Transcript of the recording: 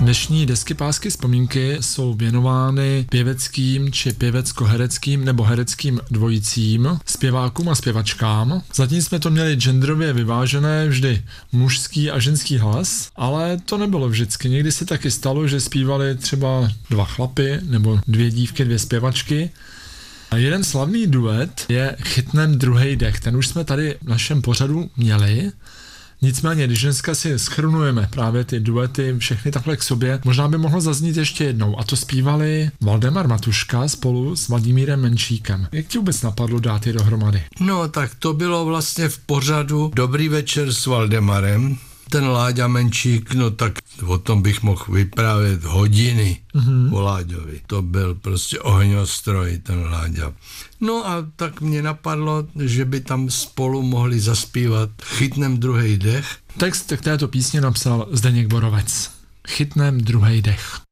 Dnešní desky Pásky vzpomínky jsou věnovány pěveckým či pěvecko-hereckým nebo hereckým dvojicím, zpěvákům a zpěvačkám. Zatím jsme to měli genderově vyvážené, vždy mužský a ženský hlas, ale to nebylo vždycky. Někdy se taky stalo, že zpívali třeba 2 chlapy nebo 2 dívky, 2 zpěvačky. A jeden slavný duet je Chytnem druhej dech. Ten už jsme tady v našem pořadu měli. Nicméně, když dneska si shrnujeme právě ty duety, všechny takhle k sobě, možná by mohlo zaznít ještě jednou. A to zpívali Valdemar Matuška spolu s Vladimírem Menšíkem. Jak ti vůbec napadlo dát je dohromady? No, tak to bylo vlastně v pořadu Dobrý večer s Valdemarem. Ten Láďa Menšík, no tak o tom bych mohl vyprávět hodiny o Láďovi. To byl prostě ohňostroj, ten Láďa. No a tak mě napadlo, že by tam spolu mohli zaspívat Chytnem druhej dech. Text k této písně napsal Zdeněk Borovec. Chytnem druhej dech.